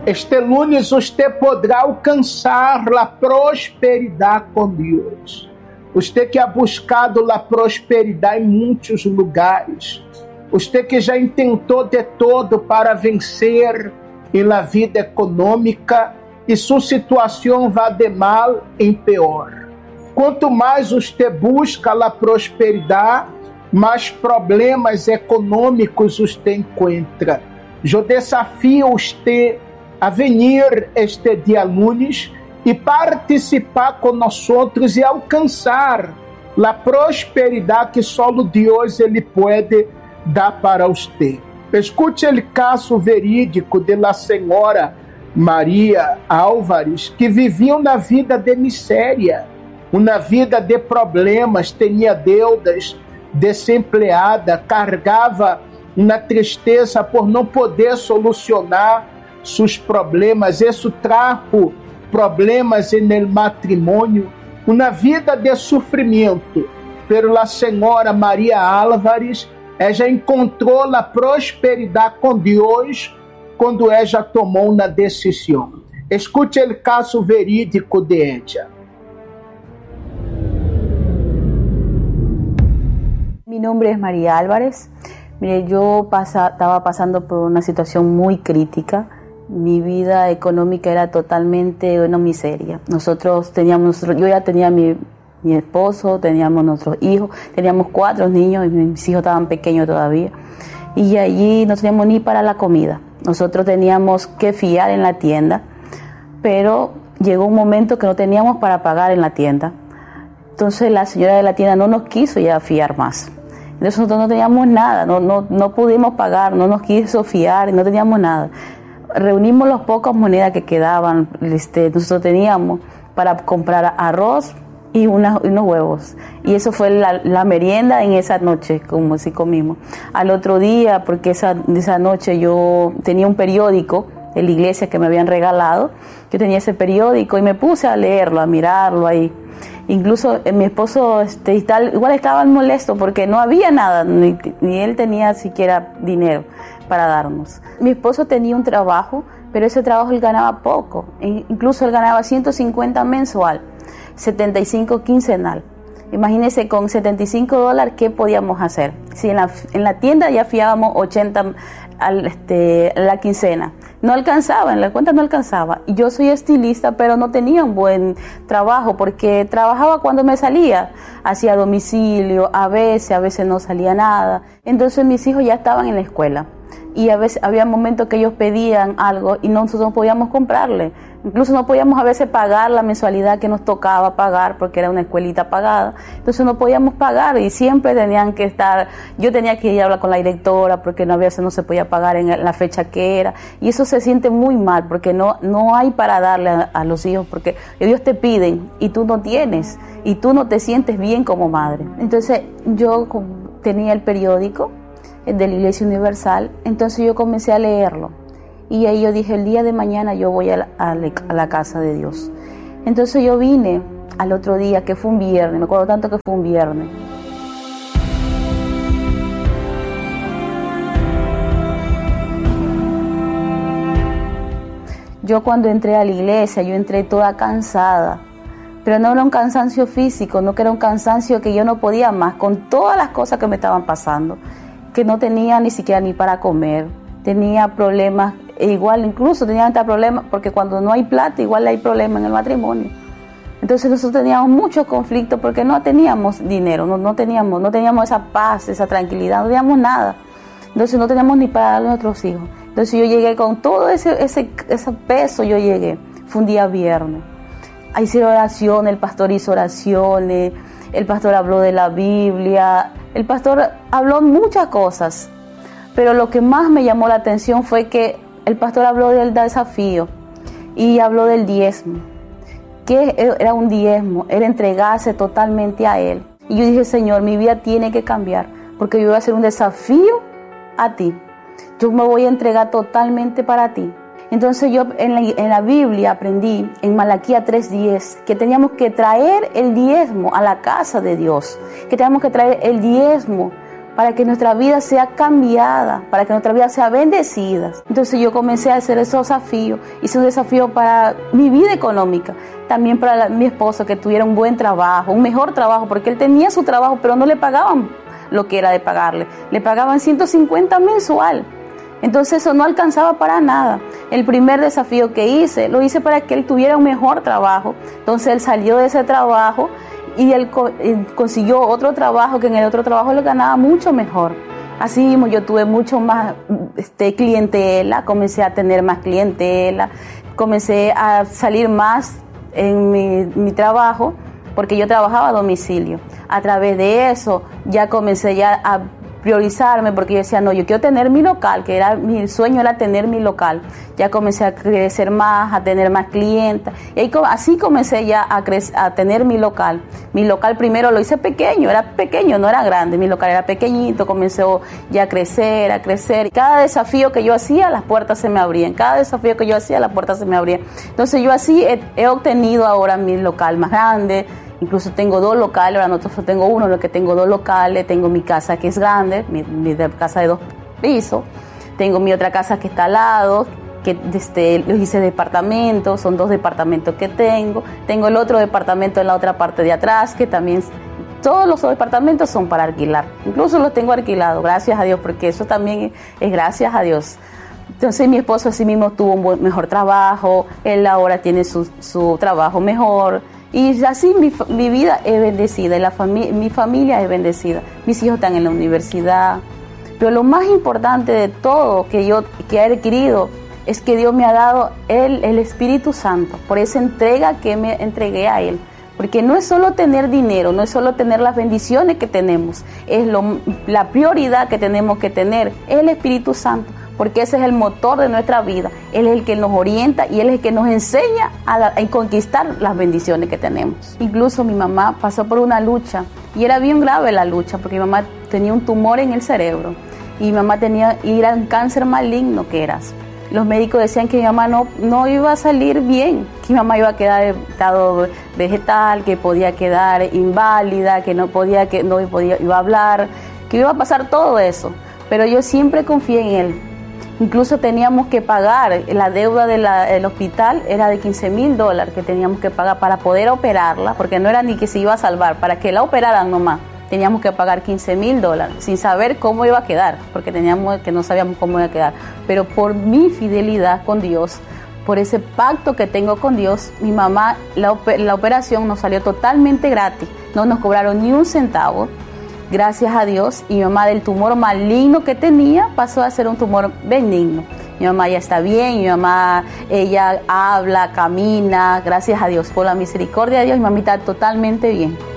Este lunes você poderá alcançar a prosperidade com Deus. Você que ha buscado a prosperidade em muitos lugares. Você que já tentou de todo para vencer na vida econômica e sua situação vai de mal em pior. Quanto mais você busca a prosperidade, mais problemas econômicos você encontra. Eu desafio você a venir este dia lunes e participar com nós outros e alcançar a prosperidade que só Deus ele pode dar para você. Escute o caso verídico de la senhora Maria Álvares, que vivia uma vida de miséria, uma vida de problemas, tinha deudas, desempregada, carregava uma tristeza por não poder solucionar seus problemas. Isso trajo problemas no matrimônio, uma vida de sofrimento. Pero a senhora Maria Álvares, ela encontrou a prosperidade com Deus quando ela tomou uma decisão. Escute o caso verídico de ella. Mi nombre es María Álvarez. Mire, yo estaba pasando por una situación muy crítica. Mi vida económica era totalmente una miseria. Yo ya tenía mi esposo, teníamos nuestros hijos, teníamos 4 niños y mis hijos estaban pequeños todavía. Y allí no teníamos ni para la comida. Nosotros teníamos que fiar en la tienda, pero llegó un momento que no teníamos para pagar en la tienda. Entonces la señora de la tienda no nos quiso ya fiar más. Entonces nosotros no teníamos nada, no pudimos pagar, no nos quiso fiar, no teníamos nada. Reunimos las pocas monedas que quedaban, nosotros teníamos para comprar arroz y unos huevos. Y eso fue la merienda en esa noche, como si comimos. Al otro día, porque esa noche yo tenía un periódico de la iglesia que me habían regalado, yo tenía ese periódico y me puse a leerlo, a mirarlo ahí. Incluso mi esposo igual estaba molesto porque no había nada, ni él tenía siquiera dinero para darnos. Mi esposo tenía un trabajo, pero ese trabajo él ganaba poco, incluso él ganaba 150 mensual, 75 quincenal. Imagínense, con $75, ¿qué podíamos hacer? Si en la tienda ya fiábamos 80 la quincena, no alcanzaba, en la cuenta no alcanzaba. Y yo soy estilista, pero no tenía un buen trabajo porque trabajaba cuando me salía, hacía domicilio, a veces no salía nada. Entonces mis hijos ya estaban en la escuela y a veces había momentos que ellos pedían algo y nosotros no podíamos comprarle. Incluso no podíamos a veces pagar la mensualidad que nos tocaba pagar porque era una escuelita pagada. Entonces no podíamos pagar y siempre tenían que estar, yo tenía que ir a hablar con la directora porque a veces no se podía pagar en la fecha que era. Y eso se siente muy mal porque no hay para darle a los hijos porque ellos te piden y tú no tienes y tú no te sientes bien como madre. Entonces yo tenía el periódico de la Iglesia Universal, entonces yo comencé a leerlo. Y ahí yo dije, el día de mañana yo voy a la casa de Dios. Entonces yo vine al otro día, que fue un viernes, me acuerdo tanto que fue un viernes. Yo cuando entré a la iglesia, yo entré toda cansada, pero no era un cansancio físico, no que era un cansancio que yo no podía más, con todas las cosas que me estaban pasando, que no tenía ni siquiera ni para comer, tenía problemas. Igual incluso tenía hasta problemas porque cuando no hay plata igual hay problemas en el matrimonio. Entonces nosotros teníamos muchos conflictos porque no teníamos dinero, no teníamos esa paz, esa tranquilidad, no teníamos nada. Entonces no teníamos ni para darle a nuestros hijos. Entonces yo llegué con todo ese peso, yo llegué. Fue un día viernes. Ahí hice oración, el pastor hizo oraciones, el pastor habló de la Biblia, el pastor habló muchas cosas. Pero lo que más me llamó la atención fue que el pastor habló del desafío y habló del diezmo. ¿Qué era un diezmo? Era entregarse totalmente a Él. Y yo dije, Señor, mi vida tiene que cambiar porque yo voy a hacer un desafío a ti. Yo me voy a entregar totalmente para ti. Entonces yo en la Biblia aprendí en Malaquías 3:10 que teníamos que traer el diezmo a la casa de Dios, que teníamos que traer el diezmo para que nuestra vida sea cambiada, para que nuestra vida sea bendecida. Entonces yo comencé a hacer ese desafío, hice un desafío para mi vida económica, también para mi esposo, que tuviera un buen trabajo, un mejor trabajo, porque él tenía su trabajo, pero no le pagaban lo que era de pagarle, le pagaban 150 mensual. Entonces eso no alcanzaba para nada. El primer desafío que hice, lo hice para que él tuviera un mejor trabajo. Entonces él salió de ese trabajo y él consiguió otro trabajo, que en el otro trabajo lo ganaba mucho mejor. Así mismo yo tuve mucho más clientela, comencé a tener más clientela, comencé a salir más en mi trabajo, porque yo trabajaba a domicilio. A través de eso ya comencé ya a priorizarme, porque yo decía, no, yo quiero tener mi local, que era mi sueño, era tener mi local. Ya comencé a crecer más, a tener más clientes, y ahí, así comencé ya a tener mi local. Mi local primero lo hice pequeño, no era grande, mi local era pequeñito, comenzó ya a crecer. Cada desafío que yo hacía, las puertas se me abrían, Entonces yo así he obtenido ahora mi local más grande. Incluso tengo 2 locales, ahora no tengo uno, lo que tengo 2 locales, tengo mi casa que es grande, mi casa de 2 pisos, tengo mi otra casa que está al lado, que los hice departamentos, son 2 departamentos que tengo el otro departamento en la otra parte de atrás, que también todos los departamentos son para alquilar, incluso los tengo alquilados, gracias a Dios, porque eso también es gracias a Dios. Entonces mi esposo así mismo tuvo un mejor trabajo, él ahora tiene su trabajo mejor. Y así mi vida es bendecida, mi familia es bendecida, mis hijos están en la universidad. Pero lo más importante de todo que he adquirido es que Dios me ha dado el Espíritu Santo, por esa entrega que me entregué a Él. Porque no es solo tener dinero, no es solo tener las bendiciones que tenemos, es la prioridad que tenemos que tener, es el Espíritu Santo. Porque ese es el motor de nuestra vida. Él es el que nos orienta y Él es el que nos enseña a conquistar las bendiciones que tenemos. Incluso mi mamá pasó por una lucha y era bien grave la lucha, porque mi mamá tenía un tumor en el cerebro y mi mamá era un cáncer maligno que era. Los médicos decían que mi mamá no iba a salir bien, que mi mamá iba a quedar en estado vegetal, que podía quedar inválida, que no iba a hablar, que iba a pasar todo eso. Pero yo siempre confié en Él. Incluso teníamos que pagar, la deuda del hospital era de $15,000 que teníamos que pagar para poder operarla, porque no era ni que se iba a salvar, para que la operaran nomás. Teníamos que pagar $15,000 sin saber cómo iba a quedar, porque no sabíamos cómo iba a quedar. Pero por mi fidelidad con Dios, por ese pacto que tengo con Dios, mi mamá, la operación nos salió totalmente gratis, no nos cobraron ni un centavo. Gracias a Dios, y mi mamá del tumor maligno que tenía pasó a ser un tumor benigno. Mi mamá ya está bien, ella habla, camina, gracias a Dios, por la misericordia de Dios, mi mamita está totalmente bien.